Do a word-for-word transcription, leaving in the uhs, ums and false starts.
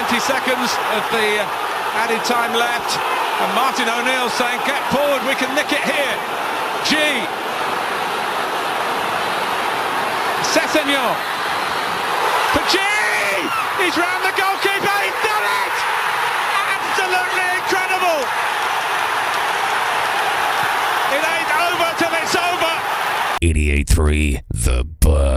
twenty seconds of the added time left, and Martin O'Neill saying, get forward, we can nick it here. G. Sessegnon for G. He's round the goalkeeper, he's done it! Absolutely incredible! It ain't over till it's over! eighty-eight point three The Buzz.